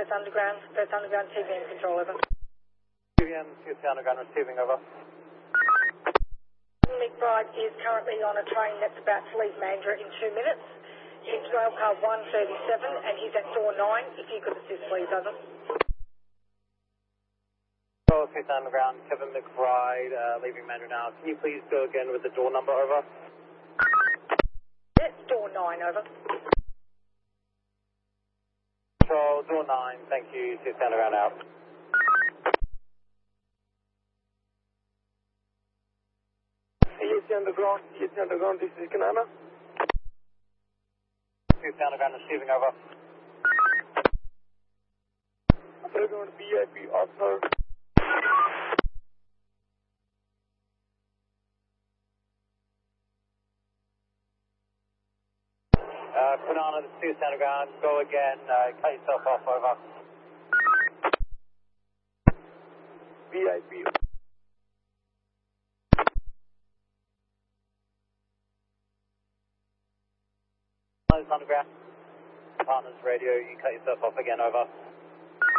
Underground TVM control, over. TVM, Perth Underground receiving, over. McBride is currently on a train that's about to leave Mandurah in 2 minutes. It's railcar 137 and he's at door 9. If you could assist, please, over. Perth Underground, Kevin McBride, leaving Mandurah now. Can you please go again with the door number, over? It's door 9, over. Control, door 9, thank you, Perth Underground out. ESC Underground, this is Kanana. Perth Underground receiving, over. Underground VIP, author. Kanana, this is Perth Underground, go again, cut yourself off, over. VIP. Underground, Partners Radio, you cut yourself off again, over.